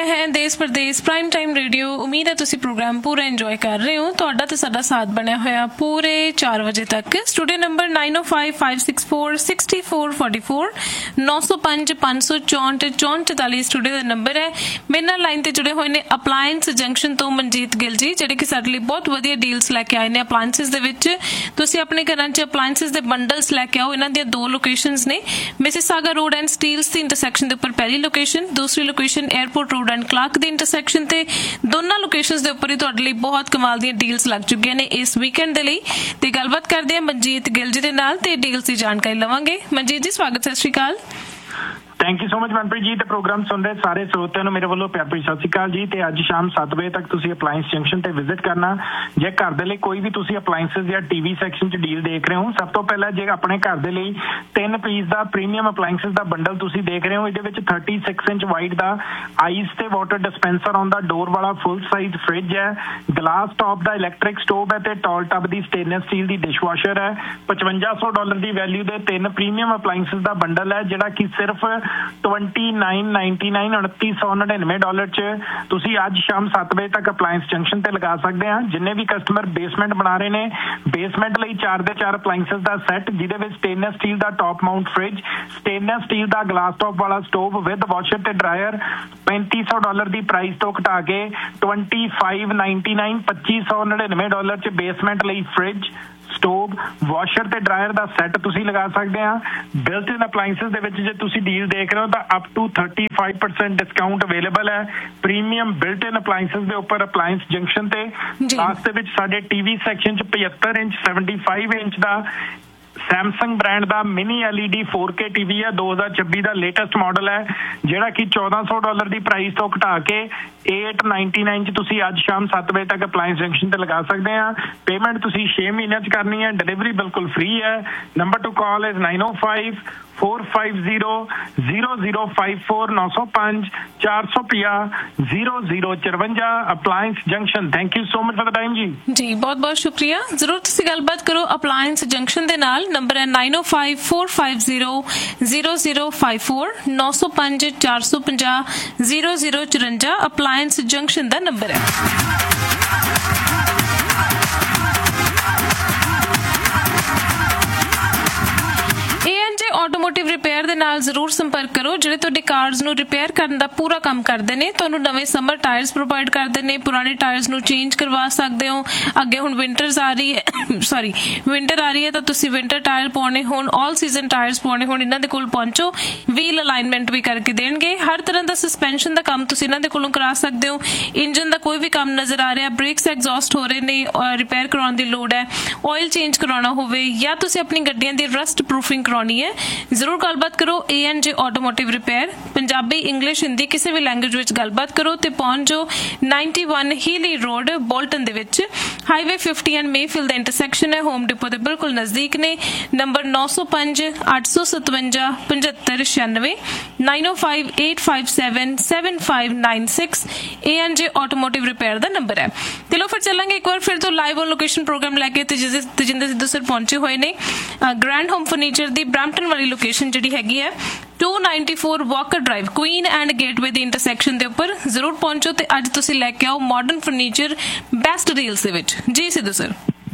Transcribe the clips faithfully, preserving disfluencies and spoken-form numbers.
है देश प्रदेश prime time radio. उम्मीद है तुसी प्रोग्राम पूरा इंजॉय कर रहे हो। तुहाडा ते साडा साथ बनया होया पूरे चार बजे तक। स्टूडियो नंबर नाइन ओ five five six four sixty four forty four नौ सौ पंज पाँच सौ चौंठ चौंठ चौताली स्टूडियो का नंबर है। मेरे नाल लाइन ते जुड़े हुए ने अपलायंस जंक्शन तो मनजीत गिल जी, जिहड़े कि साडे लई बहुत वधिया डील्स लैके आए ने अपलायंसिस दे विच। तुसी अपने घरां च अपलायंसिस दे बंडल्स लैके आओ। इन्हां दियां दो लोकेशनस ने, Mississauga road and steels the intersection दे उपर पहली लोकेशन, दूसरी location airport road and Clark the intersection ते। दोनों लोकेशनस दे उपर ही तुहाडे लई बहुत कमाल दी डील्स लग चुकीआं ने इस वीकेंड दे लई। ते गलबात करदे हां मनजीत गिल जी दे नाल ते डील्स दी जानकारी लवांगे। मनजीत जी स्वागत, सत श्री अकाल। Thank you so much Manpreet जी। तो प्रोग्राम सुन रहे सारे श्रोतिਆਂ ਨੂੰ ਮੇਰੇ ਵੱਲੋਂ ਪਿਆਰ ਭਰੀ ਸਤਿ ਸ਼੍ਰੀ ਅਕਾਲ ਜੀ। ਤੇ ਅੱਜ ਸ਼ਾਮ ਸੱਤ ਵਜੇ ਤੱਕ ਤੁਸੀਂ ਅਪਲਾਈਂਸ ਜੰਕਸ਼ਨ ਤੇ ਵਿਜ਼ਿਟ ਕਰਨਾ। ਜੇ ਘਰ ਦੇ ਲਈ ਕੋਈ ਵੀ ਤੁਸੀਂ ਅਪਲਾਈਂਸਿਸ ਜਾਂ ਟੀਵੀ ਸੈਕਸ਼ਨ 'ਚ ਡੀਲ ਦੇਖ ਰਹੇ ਹੋ, ਸਭ ਤੋਂ ਪਹਿਲਾਂ ਜੇ ਆਪਣੇ ਘਰ ਦੇ ਲਈ ਤਿੰਨ ਪੀਸ ਦਾ ਪ੍ਰੀਮੀਅਮ ਅਪਲਾਈਂਸਿਸ ਦਾ ਬੰਡਲ ਤੁਸੀਂ ਦੇਖ ਰਹੇ ਹੋ, ਇਹਦੇ ਵਿੱਚ ਥਰਟੀ ਸਿਕਸ ਇੰਚ ਵਾਈਡ ਦਾ ਆਈਸ ਤੇ ਵਾਟਰ ਡਿਸਪੈਂਸਰ ਆਉਂਦਾ, ਡੋਰ ਵਾਲਾ ਫੁੱਲ ਸਾਈਜ਼ ਫ੍ਰਿਜ ਹੈ, ਗਲਾਸ ਟੌਪ ਦਾ ਇਲੈਕਟ੍ਰਿਕ ਸਟੋਵ ਹੈ ਤੇ ਟਾਲ ਟਬ ਦੀ ਸਟੇਨਲੈਸ ਸਟੀਲ ਦੀ ਡਿਸ਼ਵਾਸ਼ਰ ਹੈ। ਪਚਵੰਜਾ ਸੌ ਡਾਲਰ ਦੀ ਵੈਲਿਊ ਦੇ ਤਿੰਨ ਪ੍ਰੀਮੀਅਮ ਅਪਲਾਈਂਸਿਸ ਦਾ ਬੰਡਲ ਹੈ, ਜਿਹੜਾ ਕਿ ਸਿਰਫ ट्वेंटी नाइन नाइनटी नाइन उनती सौ नड़िनवे डॉलर च तुसी अज शाम सत्त बजे तक अपलायंस जंक्शन ते लगा सकते हैं। जिन्ने भी कस्टमर बेसमेंट बना रहे ने, बेसमेंट लई चार दे चार अपलायंसिस दा सैट, जिहदे विच स्टेनलेस स्टील दा top mount fridge, stainless steel दा ग्लास टॉप वाला स्टोव विद वॉशर ते ड्रायर पैंती सौ डॉलर की प्राइस तो घटा के ट्वेंटी फाइव नाइनटी नाइन पच्ची सौ नड़िनवे डॉलर च बेसमेंट लई फ्रिज, स्टोव, वॉशर ते ड्रायर का सैट तुसी लगा सकते हैं। बिल्ट इन अपलायंसिस दे विच जे तुसी डील देख रहे हो तो up to thirty five percent discount available है प्रीमियम बिल्ट इन अपलायंसिस दे उपर अपलायंस जंक्शन ते। लास्ट दे विच साडे टीवी सैक्शन च पचहत्तर इंच सैवनटी फाइव इंच का सैमसंग ब्रांड का mini L E D four के टीवी है, दो हज़ार छब्बी का लेटेस्ट मॉडल है, जिहड़ा कि चौदह सौ डॉलर की प्राइस तो घटा के एट नाइनटी नाइन च तुसी अज शाम सत्त बजे तक अपलायंस जंक्शन ते लगा सकते हैं। पेमेंट तुसी छे महीने च करनी है, डिलीवरी बिल्कुल फ्री है। Number two call is nine O five four five zero zero zero five four नौ सौ पांच चार सौ पिया zero zero चरवंजा अपलायंस junction. Thank you so much for the time जी। जी बहुत बहुत शुक्रिया। जरूर तुसी गलबात करो अपलायंस जंक्शन दे नाल। नंबर है नाइन ओ five four five zero zero zero five four नौ सौ पांच चार सौ पंजाह जीरो जीरो चुरंजा अपलायंस जंक्शन का नंबर है। ਆਟੋਮੋਟਿਵ ਰਿਪੇਅਰ ਦੇ ਨਾਲ ਜ਼ਰੂਰ ਸੰਪਰਕ ਕਰੋ, ਜਿਹੜੇ ਤੁਹਾਡੇ ਕਾਰਸ ਨੂੰ ਰਿਪੇਅਰ ਕਰਨ ਦਾ ਪੂਰਾ ਕੰਮ ਕਰਦੇ ਨੇ। ਤੁਹਾਨੂੰ ਨਵੇਂ ਸਮਰ ਟਾਇਰਸ ਪ੍ਰੋਵਾਈਡ ਕਰਦੇ ਨੇ, ਪੁਰਾਣੇ ਟਾਇਰਸ ਨੂੰ ਚੇਂਜ ਕਰਵਾ ਸਕਦੇ ਹੋ। ਅੱਗੇ ਹੁਣ ਵਿੰਟਰਸ ਆ ਰਹੀ ਹੈ ਸੌਰੀ ਵਿੰਟਰ ਆ ਰਹੀ ਹੈ ਤਾਂ ਤੁਸੀਂ ਵਿੰਟਰ ਟਾਇਰ ਪਾਉਣੇ ਹੋਣ, ਆਲ ਸੀਜ਼ਨ ਟਾਇਰਸ ਪਾਉਣੇ ਹੋਣ, ਇਹਨਾਂ ਦੇ ਕੋਲ ਪਹੁੰਚੋ। ਵੀਲ ਅਲਾਈਨਮੈਂਟ ਵੀ ਕਰਕੇ ਦੇਣਗੇ। ਹਰ ਤਰ੍ਹਾਂ ਦਾ ਸਸਪੈਂਸ਼ਨ ਦਾ ਕੰਮ ਤੁਸੀਂ ਇਹਨਾਂ ਦੇ ਕੋਲੋਂ ਕਰਾ ਸਕਦੇ ਹੋ। ਇੰਜਨ ਦਾ ਕੋਈ ਵੀ ਕੰਮ ਨਜ਼ਰ ਆ ਰਿਹਾ, ਬ੍ਰੇਕਸ ਐਗਜ਼ੌਸਟ ਹੋ ਰਹੇ ਨੇ, ਰਿਪੇਅਰ ਕਰਾਉਣ ਦੀ ਲੋੜ ਹੈ, ਆਇਲ ਚੇਂਜ ਕਰਾਉਣਾ ਹੋਵੇ ਜਾਂ ਤੁਸੀਂ ਆਪਣੀ ਗੱਡੀਆਂ ਦੀ ਰਸਟ ਪ੍ਰੂਫਿੰਗ ਕਰਾਉਣੀ ਹੈ, ਜ਼ਰੂਰ ਗੱਲਬਾਤ ਕਰੋ। ਏ ਐਨ ਜੇ automotive repair, Punjabi, English, Hindi ਕਿਸੇ ਵੀ ਲੈਂਗੁਏਜ ਵਿੱਚ ਗੱਲਬਾਤ ਕਰੋ ਤੇ ਪਹੁੰਚ ਜਾਓ ਨਾਈਨਟੀ ਵਨ ਹੀਲੀ ਰੋਡ ਬੋਲਟਨ ਦੇ ਵਿੱਚ। Highway fifty and Mayfield the intersection ਹੈ, ਹੋਮ ਡਿਪੋ ਦੇ ਬਿਲਕੁਲ ਨਜ਼ਦੀਕ ਨੇ। ਨੰਬਰ ਨੌ ਸੌ ਪੰਜ ਅੱਠ ਸੌ ਸਤਵੰਜਾ ਪਝੱਤਰ ਛਿਆਨਵੇਂ ਨਾਈਨ ਓ five eight five seven seven five nine six ਏ ਐਨ ਜੇ ਆਟੋਮੋਟਿਵ ਰਿਪੇਅਰ ਦਾ ਨੰਬਰ ਹੈ। ਤੇ ਲੋ ਫਿਰ ਚੱਲਾਂਗੇ ਇੱਕ ਵਾਰ ਫਿਰ ਤੋਂ ਲਾਈਵ ਔਨ ਲੋਕੇਸ਼ਨ ਪ੍ਰੋਗਰਾਮ ਲੈ ਕੇ ਤਜਿੰਦਰ ਸਿੱਧੂ ਸਰ ਪਹੁੰਚੇ ਹੋਏ ਨੇ ਗ੍ਰੈਂਡ ਹੋਮ ਫਰਨੀਚਰ ਦੀ ਬਰੈਂਪਟਨ ਵਾਲੀ ਲੋਕੇਸ਼ਨ ਜਿਹੜੀ ਹੈਗੀ ਹੈ to ninety four walker drive queen and gateway the intersection दे उपर जरूर पहुंचो ते अज तुसी लेके आओ मॉडर्न फर्नीचर बेस्ट डील्स दे विच। जी सिद्धू सर।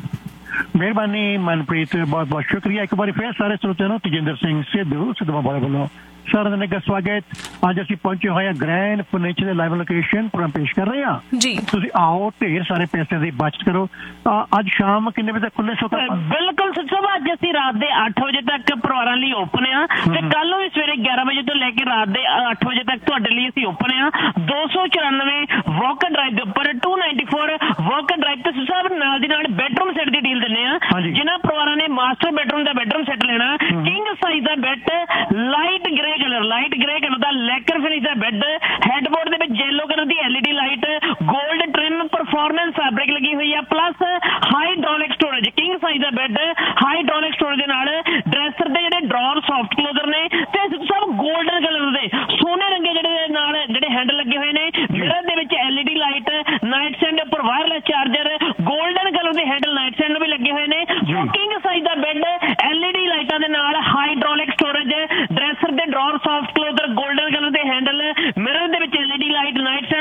मेहरबानी मनप्रीत, बहुत बहुत शुक्रिया। एक बार फिर सारे श्रोतिਆਂ ਨੂੰ ਤਜਿੰਦਰ ਸਿੰਘ ਸਿੱਧੂ ਸਿੱਧੂ ਬਾਬਾ ਵੱਲੋਂ ਸਾਰਿਆਂ ਦਾ ਨਿੱਘਾ ਸਵਾਗਤ। ਅੱਜ ਅਸੀਂ ਪਹੁੰਚੇ ਹੋਏ ਹਾਂ ਗ੍ਰੈਂਡ ਫਰਨੀਚਰ ਦੇ ਲਾਈਵ ਲੋਕੇਸ਼ਨ ਪ੍ਰੋਗਰਾਮ ਪੇਸ਼ ਕਰ ਰਹੇ ਹਾਂ ਜੀ। ਤੁਸੀਂ ਆਓ, ਢੇਰ ਸਾਰੇ ਪੈਸੇ ਦੀ ਬਚਤ ਕਰੋ। ਅੱਜ ਸ਼ਾਮ ਕਿੰਨੇ ਵਜੇ ਤੱਕ ਖੁੱਲੇ ਸੋ? ਬਿਲਕੁਲ ਸਭ ਅੱਜ ਅਸੀਂ ਰਾਤ ਦੇ ਅੱਠ ਵਜੇ ਤੱਕ ਪਰਿਵਾਰਾਂ ਲਈ ਓਪਨ ਆ ਤੇ ਕੱਲ ਨੂੰ ਵੀ ਸਵੇਰੇ ਗਿਆਰਾਂ ਵਜੇ ਤੋਂ ਲੈ ਕੇ ਰਾਤ ਦੇ ਅੱਠ ਵਜੇ ਤੱਕ ਤੁਹਾਡੇ ਲਈ ਅਸੀਂ ਓਪਨ ਆ। ਦੋ ਸੌ ਚੁਰਾਨਵੇਂ ਵੌਕਰ ਡਰਾਈਵ ਦੇ ਉੱਪਰ ਟੂ ਨਾਈਨਟੀ ਫੋਰ ਵੌਕਰ ਡਰਾਈਵ ਤੇ ਸਭ ਨਾਲ ਦੀ ਨਾਲ ਬੈਡਰੂਮ ਸੈੱਟ ਦੀ ਡੀਲ ਦਿੰਦੇ ਆ। ਜਿਨ੍ਹਾਂ ਪਰਿਵਾਰਾਂ ਨੇ ਮਾਸਟਰ ਬੈਡਰੂਮ ਦਾ ਬੈਡਰੂਮ ਸੈੱਟ ਲੈਣਾ, ਕਿੰਗ ਸਾਈਜ਼ ਦਾ bed, light grey colour light grey colour ਦਾ ਲੈਕਰ ਫਿਨਿਸ਼ ਦਾ ਬੈੱਡ, ਹੈਡਬੋਰਡ ਦੇ ਵਿੱਚ ਯੈਲੋ ਕਲਰ ਦੀ L E D light, gold trim performance fabric ਲੱਗੀ ਹੋਈ ਆ, plus hydraulic storage, king size ਦਾ bed, hydraulic storage ਦੇ ਨਾਲ dresser ਦੇ ਜਿਹੜੇ drawer soft closure ਨੇ ਤੇ ਸਭ ਗੋਲਡਨ ਕਲਰ ਦੇ ਸੋਨੇ ਰੰਗੇ ਜਿਹੜੇ ਨਾਲ ਜਿਹੜੇ ਹੈਂਡਲ ਲੱਗੇ ਹੋਏ ਨੇ। ਮਿਰਰ ਦੇ ਵਿੱਚ L E D light, night stand ਉੱਪਰ ਵਾਇਰਲੈਸ ਚਾਰਜਰ, ਗੋਲਡਨ ਕਲਰ ਦੇ ਹੈਂਡਲ ਨਾਈਟ ਸਟੈਂਡ ਨੂੰ ਵੀ ਲੱਗੇ ਹੋਏ ਨੇ। ਕਿੰਗ ਸਾਈਜ਼ ਦਾ ਬੈੱਡ, ਐਲ ਈ ਡੀ ਲਾਈਟਾਂ ਦੇ ਨਾਲ ਹਾਈਡ੍ਰੋਲਿਕ ਸਟੋਰੇਜ, ਡਰੈਸਰ ਦੇ drawer soft closure, golden colour ਦੇ ਹੈਂਡਲ, ਮਿਰਰ ਦੇ ਵਿੱਚ L E D light, night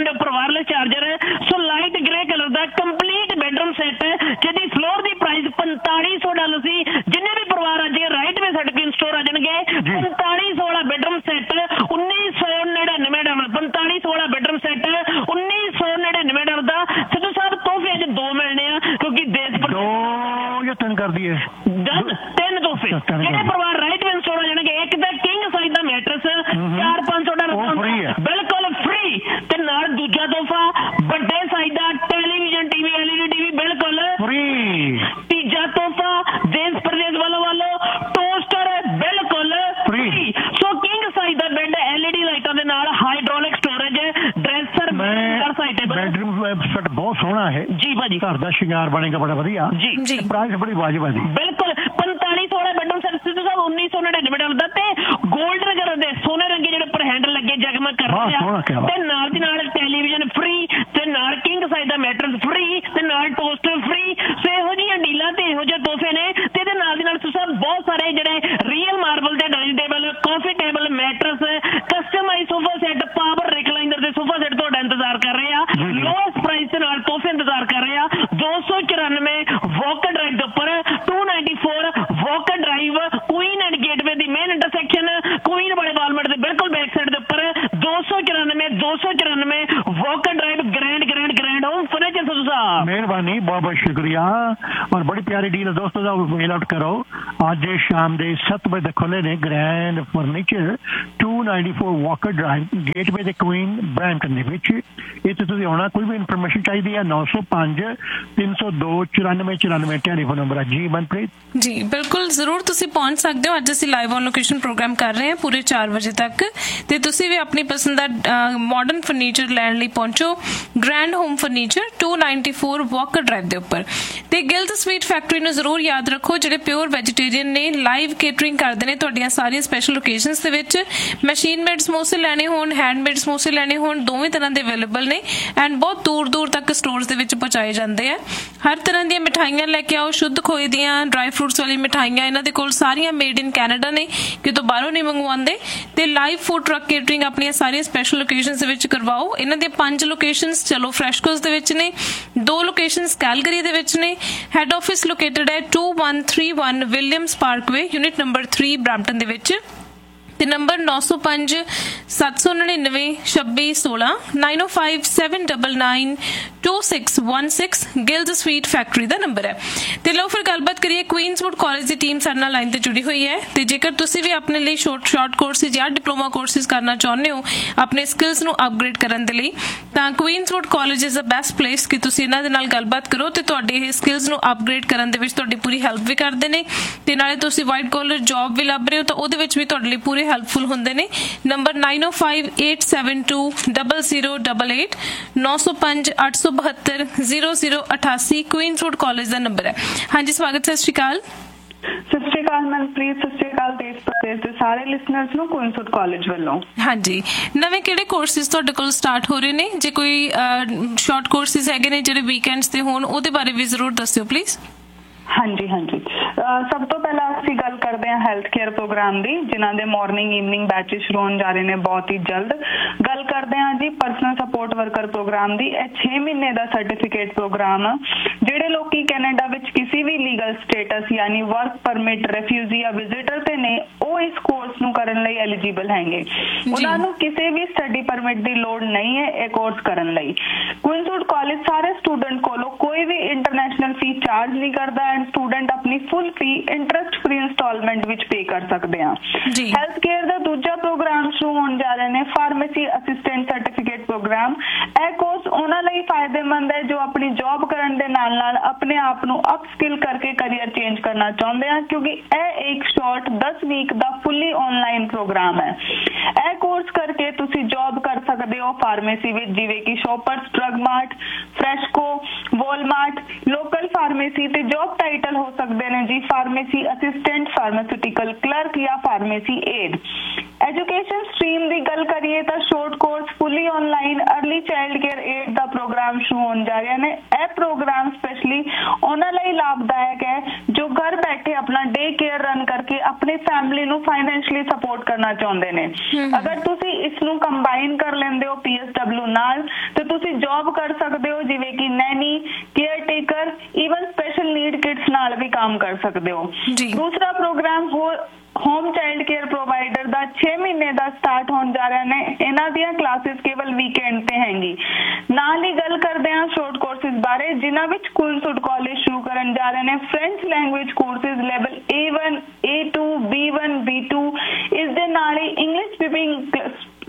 sofa ਵੱਡੇ ਸਾਈਜ਼ ਦਾ ਟੈਲੀਵਿਜ਼ਨ ਟੀਵੀ ਐਲਈਡੀ ਟੀਵੀ ਬਿਲਕੁਲ ਫ੍ਰੀ। ਤੀਜਾ ਤੋਹਫਾ ਦੇਸ਼ ਪ੍ਰਦੇਸ਼ ਵੱਲੋਂ ਵੱਲੋਂ ਟੋਸਟਰ ਬਿਲਕੁਲ ਫ੍ਰੀ। ਸੋ ਕਿੰਗ ਸਾਈਜ਼ ਦਾ ਬੈੱਡ ਐਲਈਡੀ ਲਾਈਟਾਂ ਦੇ ਨਾਲ hydraulic storage dresser bedroom set ਬਹੁਤ ਸੋਹਣਾ ਹੈ ਜੀ ਭਾਜੀ। ਘਰ ਦਾ ਸ਼ਿੰਗਾਰ ਬਣੇਗਾ ਬੜਾ ਵਧੀਆ ਜੀ ਜੀ। ਪ੍ਰਾਈਸ ਬੜੀ ਵਾਜਬ ਹੈ ਜੀ ਬਿਲਕੁਲ ਪੰਤਾਲੀ ਸੌ ਵਾਲਾ ਬੈਡਰੂਮ ਸੈਟ ਸਿੱਧੂ ਸਾਹਿਬ ਉੱਨੀ ਸੌ ਨੜਿਨਵੇਂ ਡਾਲਰ ਦਾ ਤੇ ਗੋਲਡਨ ਕਲਰ ਦੇ ਸੋਨੇ ਰੰਗੇ ਜਿਹੜੇ ਉੱਪਰ ਹੈਂਡਲ ਲੱਗੇ ਜਗਮਗ ਕਰ ਰਹੇ ਆ ਤੇ ਨਾਲ ਦੀ ਨਾਲ ਟੈਲੀਵਿਜ਼ਨ ਫ੍ਰੀ ਤੇ ਨਾਲ ਕਿੰਗ ਸਾਈਜ਼ ਦਾ ਮੈਟਰਸ ਫ੍ਰੀ ਤੇ ਨਾਲ ਟੋਸਟਰ ਫ੍ਰੀ। ਸੋ ਇਹੋ ਜਿਹੀਆਂ ਡੀਲਾਂ ਤੇ ਇਹੋ ਜਿਹੇ ਤੋਹਫੇ ਨੇ ਤੇ ਇਹਦੇ ਨਾਲ ਦੀ ਨਾਲ ਤੁਸੀਂ ਬਹੁਤ ਸਾਰੇ ਜਿਹੜੇ ਰੀਅਲ ਮਾਰਬਲ ਦੇ ਡਾਈਨਿੰਗ ਟੇਬਲ ਕਾਫੀ table matters customise sofa set power recliner ਦੇ ਸੋਫਾ ਸੈੱਟ ਤੁਹਾਡਾ ਇੰਤਜ਼ਾਰ ਕਰ ਰਹੇ ਆ ਲੋਐਸਟ ਪ੍ਰਾਈਸ ਦੇ ਨਾਲ ਤੋਹਫੇ ਇੰਤਜ਼ਾਰ ਕਰ ਰਹੇ ਆ ਦੋ ਸੌ ਚੁਰਾਨਵੇਂ ਵਾਕਰ ਡਰਾਈਵ ਦੇ ਉੱਪਰ to ninety four Walker drive Queen and gateway the main intersection Queen ਵਾਲੇ ਵਾਲਮਾਰਟ ਦੇ ਬਿਲਕੁਲ ਬੈਕ ਸਾਈਡ ਦੇ ਉੱਪਰ ਦੋ ਸੌ ਚੁਰਾਨਵੇਂ ਦੋ ਸੌ ਚੁਰਾਨਵੇਂ Walker drive grand grand grand home furniture Sidhu ਸਾਹਿਬ। ਮਿਹਰਬਾਨੀ ਬਹੁਤ ਬਹੁਤ ਸ਼ੁਕਰੀਆ ਔਰ ਬੜੀ ਪਿਆਰੀ ਡੀਲ ਦੋਸਤੋ ਦਾ ਮੇਲ ਆਊਟ ਕਰੋ ਅੱਜ ਸ਼ਾਮ ਦੇ ਸੱਤ ਵਜੇ ਤੱਕ ਖੁੱਲੇ ਨੇ grand furniture to ninety four Walker drive gateway ਦੇ ਕੁਈਨ ਬ੍ਰੈਂਪਟਨ ਦੇ ਵਿੱਚ। ਇੱਥੇ ਤੁਸੀਂ ਆਉਣਾ ਕੋਈ ਵੀ ਇਨਫੋਰਮੇਸ਼ਨ ਚਾਹੀਦੀ ਹੈ ਨੌ ਸੌ ਪੰਜ ਤਿੰਨ ਸੌ ਦੋ ਚੁਰਾਨਵੇਂ ਚੁਰਾਨਵੇਂ ਟੈਲੀਫੋਨ ਨੰਬਰ ਹੈ ਜੀ ਮਨਪ੍ਰੀਤ ਜੀ। ਬਿਲਕੁਲ ਜ਼ਰੂਰ ਤੁਸੀਂ ਪਹੁੰਚ ਸਕਦੇ ਹੋ। ਅੱਜ ਅਸੀਂ ਲਾਈਵ ਔਨ ਲੋਕੇਸ਼ਨ ਪ੍ਰੋਗਰਾਮ ਕਰ ਰਹੇ ਹਾਂ ਪੂਰੇ ਚਾਰ ਵਜੇ ਤੱਕ ਤੇ ਤੁਸੀਂ ਵੀ ਆਪਣੀ ਪਸੰਦ ਦਾ ਮਾਡਰਨ ਫਰਨੀਚਰ ਲੈਣ ਲਈ ਪਹੁੰਚੋ grand home furniture to ninety four Walker drive ਦੇ ਉੱਪਰ। ਤੇ ਗਿਲਡ ਸਵੀਟ ਫੈਕਟਰੀ ਨੂੰ ਜ਼ਰੂਰ ਯਾਦ ਰੱਖੋ ਜਿਹੜੇ ਪਿਓਰ ਵੈਜੀਟੇਰੀਅਨ ਨੇ ਲਾਈਵ ਕੇਟਰਿੰਗ ਕਰਦੇ ਨੇ ਤੁਹਾਡੀਆਂ ਸਾਰੀਆਂ ਸਪੈਸ਼ਲ ਓਕੇਜ਼ਨਸ ਦੇ ਵਿੱਚ। ਮਸ਼ੀਨ ਮੇਡ ਸਮੋਸੇ ਲੈਣੇ ਹੋਣ ਹੈਂਡਮੇਡ ਸਮੋਸੇ ਲੈਣੇ ਹੋਣ ਦੋਵੇਂ ਤਰ੍ਹਾਂ ਦੇ ਅਵੇਲੇਬਲ ਨੇ ਐਂਡ ਬਹੁਤ ਦੂਰ ਦੂਰ ਤੱਕ ਸਟੋਰਸ ਦੇ ਵਿੱਚ ਪਹੁੰਚਾਏ ਜਾਂਦੇ ਆ। ਹਰ ਤਰ੍ਹਾਂ ਦੀਆਂ ਮਿਠਾਈਆਂ ਲੈ ਕੇ ਆਓ ਸ਼ੁੱਧ ਖੋਏ ਦੀਆਂ ਡਰਾਈ ਫਰੂਟਸ ਵਾਲੀ ਮਿਠਾਈਆਂ ਇਹਨਾਂ ਦੇ ਕੋਲ ਸਾਰੀਆਂ ਮੇਡ ਇਨ ਕੈਨੇਡਾ ਨੇ ਕਿਤੋਂ ਬਾਹਰੋਂ ਨਹੀਂ ਮੰਗਵਾਉਂਦੇ। ਤੇ ਲਾਈਵ ਫੂਡ ਟਰੱਕ ਕੇਟਰਿੰਗ ਆਪਣੀਆਂ ਸਾਰੀਆਂ ਸਪੈਸ਼ਲ ਲੋਕੇਸ਼ਨਸ ਦੇ ਵਿੱਚ ਕਰਵਾਓ। ਇਹਨਾਂ ਦੀਆਂ ਪੰਜ ਲੋਕੇਸ਼ਨਸ ਚਲੋ ਫਰੈਸ਼ਕੋਸ ਦੇ ਵਿੱਚ ਨੇ ਦੋ ਲੋਕੇਸ਼ਨਸ ਕੈਲਗਰੀ ਦੇ ਵਿੱਚ ਨੇ। ਹੈਡ ਆਫਿਸ ਲੋਕੇਟਡ ਹੈ to one three one Williams Parkway unit number three Brampton ਦੇ ਵਿੱਚ ਤੇ ਨੰਬਰ ਨੌ ਸੌ ਪੰਜ ਸੱਤ ਸੌ ਨੜਿਨਵੇਂ ਛੱਬੀ ਸੋਲਾਂ ਨਾਈਨ ਓ five seven double nine two six one six guild sweet factory ਦਾ ਨੰਬਰ ਹੈ। ਤੇ ਲਓ ਫਿਰ ਗੱਲਬਾਤ ਕਰੀਏ ਕੁਈਨਸਵੁੱਡ ਕਾਲਜ ਦੀ ਟੀਮ ਸਾਡੇ ਨਾਲ ਲਾਈਨ ਤੇ ਜੁੜੀ ਹੋਈ ਹੈ ਤੇ ਜੇਕਰ ਤੁਸੀਂ ਵੀ ਆਪਣੇ ਲਈ ਸ਼ਾਰਟ ਸ਼ਾਰਟ ਕੋਰਸਿਸ ਜਾਂ ਡਿਪਲੋਮਾ ਕੋਰਸਿਸ ਕਰਨਾ ਚਾਹੁੰਦੇ ਹੋ ਆਪਣੇ ਸਕਿੱਲਸ ਨੂੰ ਅਪਗ੍ਰੇਡ ਕਰਨ ਦੇ ਲਈ ਤਾਂ ਕੁਈਨਸਵੁੱਡ college is the best place ਕਿ ਤੁਸੀਂ ਇਹਨਾਂ ਦੇ ਨਾਲ ਗੱਲਬਾਤ ਕਰੋ ਤੇ ਤੁਹਾਡੇ ਇਹ ਸਕਿੱਲਸ ਨੂੰ ਅਪਗ੍ਰੇਡ ਕਰਨ ਦੇ ਵਿੱਚ ਤੁਹਾਡੀ ਪੂਰੀ ਹੈਲਪ ਵੀ ਕਰਦੇ ਨੇ ਤੇ ਨਾਲੇ ਤੁਸੀਂ ਵਾਈਟ ਕਾਲਰ ਜੌਬ ਵੀ ਲੱਭ ਰਹੇ ਹੋ ਤਾਂ ਉਹਦੇ ਵਿੱਚ ਵੀ ਤੁਹਾਡੇ ਲਈ ਪੂਰੇ ਹੈਲਪਫੁਲ ਹੁੰਦੇ ਨੇ। Number nine O five eight seven to double zero double eight ਨੌ ਸੌ ਪੰਜ ਅੱਠ ਸੌ ਬਹੱਤਰ ਜ਼ੀਰੋ ਜ਼ੀਰੋ ਅਠਾਸੀ ਕੁਈਨਸਵੁੱਡ ਕਾਲਜ ਦਾ ਨੰਬਰ ਹੈ। ਹਾਂਜੀ ਸਵਾਗਤ ਸਤਿ ਸ਼੍ਰੀ ਅਕਾਲ। ਸਤਿ ਸ਼੍ਰੀ ਅਕਾਲ ਮਨਪ੍ਰੀਤ ਸਤਿ ਸ਼੍ਰੀ ਅਕਾਲ ਦੇਸ਼ ਪ੍ਰਦੇਸ਼ ਦੇ ਸਾਰੇ ਲਿਸਨਰਸ ਨੂੰ ਕੁਈਨਸਵੁੱਡ ਕਾਲਜ ਵੱਲੋਂ। ਹਾਂਜੀ ਨਵੇਂ ਕਿਹੜੇ ਕੋਰਸਿਸ ਤੁਹਾਡੇ ਕੋਲ ਸਟਾਰਟ ਹੋ ਰਹੇ ਨੇ ਜੇ ਕੋਈ ਸ਼ਾਰਟ ਕੋਰਸਿਸ ਹੈਗੇ ਨੇ ਜਿਹੜੇ ਵੀਕਐਂਡਸ ਤੇ ਹੋਣ ਉਹਦੇ ਬਾਰੇ ਵੀ ਜ਼ਰੂਰ ਦੱਸਿਓ ਪਲੀਜ਼। ਹਾਂਜੀ ਹਾਂਜੀ ਸਭ ਤੋਂ ਪਹਿਲਾਂ ਅਸੀਂ ਗੱਲ ਕਰਦੇ ਹਾਂ ਹੈਲਥ ਕੇਅਰ ਪ੍ਰੋਗਰਾਮ ਦੀ ਜਿਨ੍ਹਾਂ ਦੇ ਮਾਰਨਿੰਗ ਈਵਨਿੰਗ ਬੈਚਿਸ ਸ਼ੁਰੂ ਹੋਣ ਜਾ ਰਹੇ ਨੇ ਬਹੁਤ ਹੀ ਜਲਦ। ਗੱਲ ਕਰਦੇ ਹਾਂ ਜੀ ਪਰਸਨਲ ਸਪੋਰਟ ਵਰਕਰ ਪ੍ਰੋਗਰਾਮ ਦੀ। ਇਹ ਛੇ ਮਹੀਨੇ ਦਾ ਸਰਟੀਫਿਕੇਟ ਪ੍ਰੋਗਰਾਮ ਆ। ਜਿਹੜੇ ਲੋਕੀ ਕੈਨੇਡਾ ਵਿੱਚ ਕਿਸੇ ਵੀ ਲੀਗਲ ਸਟੇਟਸ ਯਾਨੀ ਵਰਕ ਪਰਮਿਟ ਰੈਫਿਊਜੀ ਜਾਂ ਵਿਜ਼ਿਟਰ ਤੇ ਨੇ ਉਹ ਇਸ ਕੋਰਸ ਨੂੰ ਕਰਨ ਲਈ ਐਲੀਜੀਬਲ ਹੈਗੇ। ਉਹਨਾਂ ਨੂੰ ਕਿਸੇ ਵੀ ਸਟੱਡੀ ਪਰਮਿਟ ਦੀ ਲੋੜ ਨਹੀਂ ਹੈ ਇਹ ਕੋਰਸ ਕਰਨ ਲਈ। ਕੁਈਨਸਵੁੱਡ ਕਾਲਜ ਸਾਰੇ ਸਟੂਡੈਂਟ ਕੋਲੋਂ ਕੋਈ ਵੀ ਇੰਟਰਨੈਸ਼ਨਲ ਫੀ ਚਾਰਜ ਨਹੀਂ ਕਰਦਾ ਐਂਡ ਸਟੂਡੈਂਟ ਆਪਣੀ ਫੁੱਲ ਫੀ ਇੰਟਰਸਟ ਫ੍ਰੀ ਇੰਸਟਾਲਮੈਂਟ ਵਿੱਚ ਪੇ ਕਰ ਸਕਦੇ ਆ। ਹੈਲਥ ਕੇਅਰ ਦਾ ਦੂਜਾ ਪ੍ਰੋਗਰਾਮ ਸ਼ੁਰੂ ਹੋਣ ਜਾ ਰਹੇ ਨੇ ਫਾਰਮੇਸੀ ਅਸਿਸਟੈਂਟ ਸਰਟੀਫਿਕੇਟ ਪ੍ਰੋਗਰਾਮ। ਇਹ ਕੋਰਸ ਉਹਨਾਂ ਲਈ ਫਾਇਦੇਮੰਦ ਹੈ ਜੋ ਆਪਣੀ ਜੌਬ ਕਰਨ ਦੇ ਨਾਲ ਨਾਲ ਆਪਣੇ ਆਪ ਨੂੰ ਅਪ ਸਕਿਲ ਕਰਕੇ ਕਰੀਅਰ ਚੇਂਜ ਕਰਨਾ ਚਾਹੁੰਦੇ ਆ ਕਿਉਂਕਿ ਇਹ ਇੱਕ ਸ਼ਾਰਟ ਦਸ ਵੀਕ ਦਾ ਫੁੱਲੀ ਆਨਲਾਈਨ ਪ੍ਰੋਗਰਾਮ ਹੈ। ਇਹ ਕੋਰਸ ਕਰਕੇ ਤੁਸੀਂ ਜੌਬ ਕਰ ਸਕਦੇ ਹੋ ਫਾਰਮੇਸੀ ਵਿੱਚ ਜਿਵੇਂ ਕਿ ਸ਼ੋਪਰਸ drug mart ਫਰੈਸ਼ਕੋ Walmart local pharmacy ਤੇ ਜੌਬ ਟਾਈਟਲ ਹੋ ਸਕਦੇ ਨੇ ਜੀ ਫਾਰਮੇਸੀ ਅਸਿਸਟੈਂਟ ਫਾਰਮਾਸਿਊਟੀਕਲ ਕਲਰਕ ਜਾਂ ਫਾਰਮੇਸੀ ਏਡ। ਐਜੂਕੇਸ਼ਨ ਸਟਰੀਮ ਦੀ ਗੱਲ ਕਰੀਏ ਤਾਂ ਸ਼ਾਰਟ ਕੋਰਸ ਫੁੱਲੀ online early child care aid ਦਾ ਪ੍ਰੋਗਰਾਮ ਸ਼ੁਰੂ ਹੋਣ ਜਾ ਰਿਹਾ ਨੇ। ਇਹ ਪ੍ਰੋਗਰਾਮ ਸਪੈਸ਼ਲੀ ਉਹਨਾਂ ਲਈ ਲਾਭਦਾਇਕ ਹੈ ਜੋ ਘਰ ਬੈਠੇ ਆਪਣਾ ਡੇ ਕੇਅਰ ਰਨ ਕਰਕੇ ਆਪਣੀ ਫੈਮਿਲੀ ਨੂੰ ਫਾਈਨੈਂਸ਼ਲੀ ਸਪੋਰਟ ਕਰਨਾ ਚਾਹੁੰਦੇ ਨੇ। ਅਗਰ ਤੁਸੀਂ ਇਸ ਨੂੰ ਕੰਬਾਈਨ ਕਰ ਲੈਂਦੇ ਹੋ ਪੀ ਐਸ ਡਬਲਿਊ ਨਾਲ ਤੇ ਤੁਸੀਂ ਜੌਬ ਕਰ ਸਕਦੇ ਹੋ ਜਿਵੇਂ ਕਿ Naini care taker even special need kids ਨਾਲ ਵੀ ਕੰਮ ਕਰ ਸਕਦੇ ਹੋ। ਦੂਸਰਾ ਪ੍ਰੋਗਰਾਮ ਹੋ ਹੋਮ ਚਾਈਲਡ ਕੇਅਰ ਪ੍ਰੋਵਾਈਡਰ ਦਾ ਛੇ ਮਹੀਨੇ ਦਾ ਸਟਾਰਟ ਹੋਣ ਜਾ ਰਿਹਾ ਨੇ। ਇਹਨਾਂ ਦੀਆਂ ਕਲਾਸਿਸ ਕੇਵਲ ਵੀਕਐਂਡ ਤੇ ਹੈਗੀ। ਨਾਲ ਹੀ ਗੱਲ ਕਰਦੇ ਹਾਂ ਸ਼ਾਰਟ ਕੋਰਸਿਸ ਬਾਰੇ ਜਿਨ੍ਹਾਂ ਵਿੱਚ ਕੁਈਨਸਵੁੱਡ ਕਾਲਜ ਸ਼ੁਰੂ ਕਰਨ ਜਾ ਰਹੇ ਨੇ French language courses level A one A to be one B two. ਇਸ ਦੇ ਨਾਲ ਹੀ ਇੰਗਲਿਸ਼ ਸਪੀਕਿੰਗ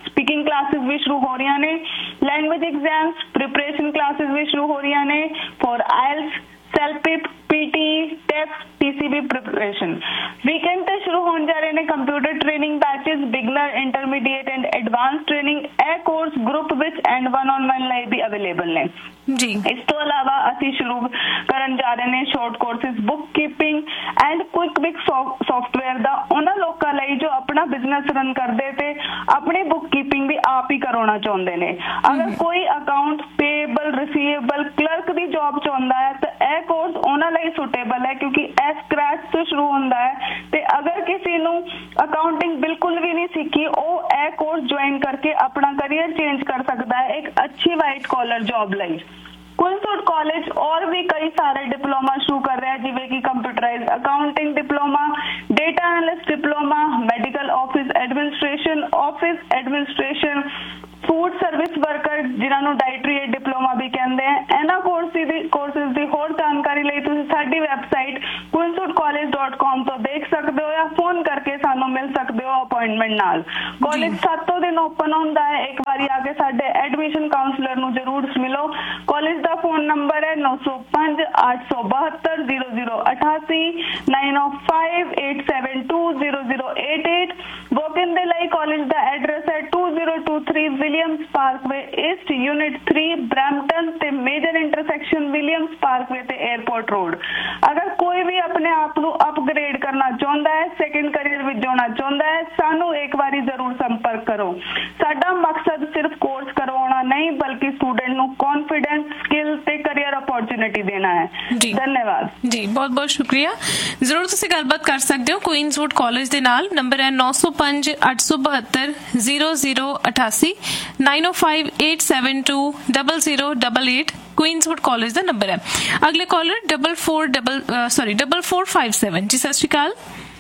ਸਪੀਕਿੰਗ ਕਲਾਸਿਸ ਵੀ ਸ਼ੁਰੂ ਹੋ ਰਹੀਆਂ ਨੇ ਲੈਂਗੁਏਜ ਐਗਜ਼ਾਮਸ ਪ੍ਰੀਪਰੇਸ਼ਨ ਕਲਾਸਿਸ ਵੀ ਸ਼ੁਰੂ ਹੋ ਰਹੀਆਂ ਨੇ for IELTS ਸੈਲਪਿਪ PT test TCB preparation weekend ਤੇ ਸ਼ੁਰੂ ਹੋਣ ਜਾ ਰਹੇ ਨੇ computer training batches beginner intermediate and advance training ਇਹ ਕੋਰਸ ਗਰੁੱਪ ਵਿੱਚ ਐਂਡ ਵਨ ਔਨ ਵਨ ਲਈ ਵੀ ਅਵੇਲੇਬਲ ਨੇ ਜੀ ਇਸ ਤੋਂ ਇਲਾਵਾ ਅਸੀਂ ਸ਼ੁਰੂ ਕਰਨ ਜਾ ਰਹੇ ਨੇ short courses book keeping and quick ਵਿਕ ਸੌਫਟਵੇਅਰ ਦਾ ਉਹਨਾਂ ਲੋਕਾਂ ਲਈ ਜੋ ਆਪਣਾ ਬਿਜ਼ਨਸ ਰਨ ਕਰਦੇ ਤੇ ਆਪਣੀ ਬੁੱਕ ਕੀਪਿੰਗ ਵੀ ਆਪ ਹੀ ਕਰਾਉਣਾ ਚਾਹੁੰਦੇ ਨੇ ਅਗਰ ਕੋਈ ਅਕਾਊਂਟ ਪੇਏਬਲ ਰਿਸੀਵੇਬਲ ਕਲਰਕ ਦੀ ਜੌਬ ਚਾਹੁੰਦਾ ਹੈ ਤਾਂ ਇਹ ਕੋਰਸ ਉਹਨਾਂ ਲਈ ਸੁਟੇਬਲ ਹੈ ਕਿਉਂਕਿ ਇਹ ਸਕ੍ਰੈਚ ਤੋਂ ਸ਼ੁਰੂ ਹੁੰਦਾ ਹੈ ਤੇ ਅਗਰ ਕਿਸੇ ਨੂੰ ਅਕਾਊਂਟਿੰਗ ਬਿਲਕੁਲ ਵੀ ਨਹੀਂ ਸਿੱਖੀ ਉਹ ਇਹ ਕੋਰਸ ਜੁਆਇਨ ਕਰਕੇ ਆਪਣਾ ਕਰੀਅਰ ਚੇਂਜ ਕਰ ਸਕਦਾ ਹੈ ਇੱਕ ਅੱਛੀ ਵਾਈਟ ਕਾਲਰ ਜੌਬ ਲਈ ਕੁਇਨਸਵੁਡ ਕਾਲਜ और भी कई सारे डिप्लोमा शुरू कर रहे हैं जिਵੇਂ कि computerised accounting diploma data analyst diploma medical office administration office administration food service worker जिन्हां ਨੂੰ ਡਾਈਟਰੀ ਏਡ ਡਿਪਲੋਮਾ ਵੀ ਕਹਿੰਦੇ ਆ ਇਹਨਾਂ ਕੋਰਸਿਸ ਦੀ ਕੋਰਸਿਸ ਦੀ ਹੋਰ ਜਾਣਕਾਰੀ ਲਈ ਤੁਸੀਂ ਸਾਡੀ ਵੈਬਸਾਈਟ ਕੁਇਨਸਵੁਡ ਕਾਲਜ ਡਾਟ ਕਾਮ ਤੋਂ ਦੇਖ ਸਕਦੇ ਹੋ ਜਾਂ ਫੋਨ ਕਰਕੇ ਸਾਨੂੰ ਮਿਲ ਸਕਦੇ ਹੋ ਅਪਾਇੰਟਮੈਂਟ ਨਾਲ ਕਾਲਜ ਸੱਤੋਂ ਦਿਨ ਓਪਨ ਹੁੰਦਾ ਹੈ ਇੱਕ ਵਾਰੀ ਆ ਕੇ ਸਾਡੇ ਐਡਮਿਸ਼ਨ ਕਾਉਂਸਲਰ ਨੂੰ ਜ਼ਰੂਰ ਮਿਲੋ ਕਾਲਜ ਦਾ ਫੋਨ ਨੰਬਰ ਹੈ ਨੌ ਸੌ ਪੰਜ ਅੱਠ ਸੌ ਬਹੱਤਰ ਜ਼ੀਰੋ ਜ਼ੀਰੋ ਅਠਾਸੀ ਨਾਈਨ ਓ five eight seven two zero zero eight eight ਵੋਕਿਨ ਦੇ ਲਈ ਕਾਲਜ ਦਾ ਐਡਰੈਸ ਹੈ two zero two three Williams Parkway East unit three Brampton ते मेजर इंटरसेक्शन विलियम्स पार्कवे ते एयरपोर्ट रोड अगर कोई भी अपने आप को अपग्रेड करना चाहता है सेकंड करियर विच जाना चाहता है सानू एक बारी जरूर संपर्क करो साडा मकसद सिर्फ कोर्स करवाना नहीं बल्कि स्टूडेंट ਨੂੰ कॉन्फिडेंस स्किल ਤੇ करियर अपॉर्चुनिटी देना है धन्यवाद जी बहुत बहुत शुक्रिया जरूर ਤੁਸੀਂ ਗੱਲਬਾਤ ਕਰ ਸਕਦੇ ਹੋ ਕੁਈਨਸਵੁਡ ਕਾਲਜ ਦੇ ਨਾਲ ਨੰਬਰ ਹੈ ਨੌ ਸੌ ਪੰਜ ਅੱਠ ਸੌ ਬਹੱਤਰ ਜ਼ੀਰੋ ਜ਼ੀਰੋ ਅਠਾਸੀ nine O five eight seven to double zero double eight ਕੁਈਨਸਵੁਡ college the number ਹੈ ਅਗਲੇ collar double four double sorry double four five seven ਜੀ ਸਤਿ ਸ਼੍ਰੀ ਅਕਾਲ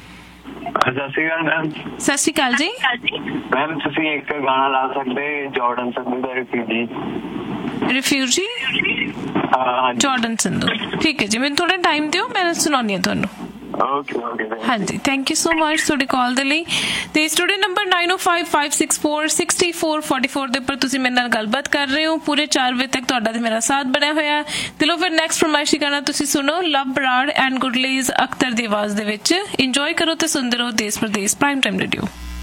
ਸਤਿ ਸ਼੍ਰੀ ਅਕਾਲ ਮੈਮ ਸਤਿ ਸ਼੍ਰੀ ਅਕਾਲ ਜੀ ਮੈਮ ਤੁਸੀਂ ਇੱਕ ਗਾਣਾ ਲਾ ਸਕਦੇ ਜਾਰਡਨ ਸੰਧੂ ਦਾ ਰਿਫਿਊਜੀ ਰਿਫਿਊਜੀ ਜਾਰਡਨ ਸੰਧੂ ਠੀਕ ਹੈ ਜੀ ਮੈਨੂੰ ਥੋੜਾ ਟਾਈਮ ਦਿਓ ਮੈਂ ਸੁਣਾਉਂਦੀ ਹਾਂ ਤੁਹਾਨੂੰ ਓਕੇ ਓਕੇ ਹਾਂਜੀ ਥੈਂਕ ਯੂ ਸੋ ਮਚ ਤੁਹਾਡੀ ਕਾਲ ਦੇ ਲਈ ਤੇ ਸਟੂਡੀਓ ਨੰਬਰ ਨਾਈਨ ਓ five five six four six four four four ਦੇ ਉੱਪਰ ਤੁਸੀਂ ਮੇਰੇ ਨਾਲ ਗੱਲਬਾਤ ਕਰ ਰਹੇ ਹੋ ਪੂਰੇ ਚਾਰ ਵਜੇ ਤੱਕ ਤੁਹਾਡਾ ਤੇ ਮੇਰਾ ਸਾਥ ਬਣਿਆ ਹੋਇਆ ਦਿਲੋਂ ਫਿਰ ਨੈਕਸਟ ਫਰਮਾਇਸ਼ੀ ਗਾਣਾ ਤੁਸੀਂ ਸੁਣੋ ਲਵ ਬਰਾੜ ਐਂਡ ਗੁਰਲੀਜ਼ ਅਖਤਰ ਦੀ ਆਵਾਜ਼ ਦੇ ਵਿੱਚ ਇੰਜੋਏ ਕਰੋ ਤੇ ਸੁਣਦੇ ਰਹੋ ਦੇਸ਼ ਪ੍ਰਦੇਸ਼ ਪ੍ਰਾਈਮ ਟਾਈਮ ਰੇਡੀਓ।